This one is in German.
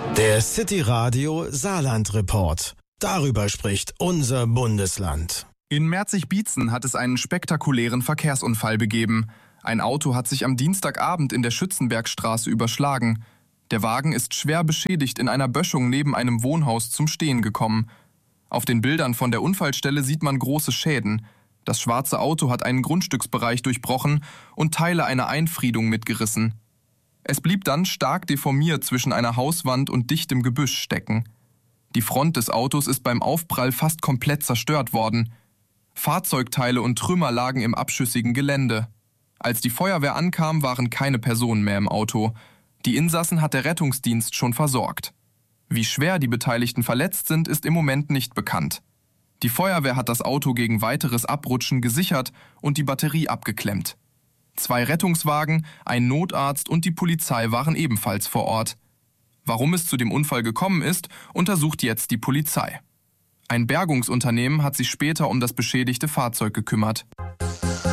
Der City Radio Saarland Report. Darüber spricht unser Bundesland. In Merzig-Bietzen hat es einen spektakulären Verkehrsunfall gegeben. Ein Auto hat sich am Dienstagabend in der Schützenbergstraße überschlagen. Der Wagen ist schwer beschädigt in einer Böschung neben einem Wohnhaus zum Stehen gekommen. Auf den Bildern von der Unfallstelle sieht man große Schäden. Das schwarze Auto hat einen Grundstücksbereich durchbrochen und Teile einer Einfriedung mitgerissen. Es blieb dann stark deformiert zwischen einer Hauswand und dichtem Gebüsch stecken. Die Front des Autos ist beim Aufprall fast komplett zerstört worden. Fahrzeugteile und Trümmer lagen im abschüssigen Gelände. Als die Feuerwehr ankam, waren keine Personen mehr im Auto. Die Insassen hat der Rettungsdienst schon versorgt. Wie schwer die Beteiligten verletzt sind, ist im Moment nicht bekannt. Die Feuerwehr hat das Auto gegen weiteres Abrutschen gesichert und die Batterie abgeklemmt. 2 Rettungswagen, ein Notarzt und die Polizei waren ebenfalls vor Ort. Warum es zu dem Unfall gekommen ist, untersucht jetzt die Polizei. Ein Bergungsunternehmen hat sich später um das beschädigte Fahrzeug gekümmert.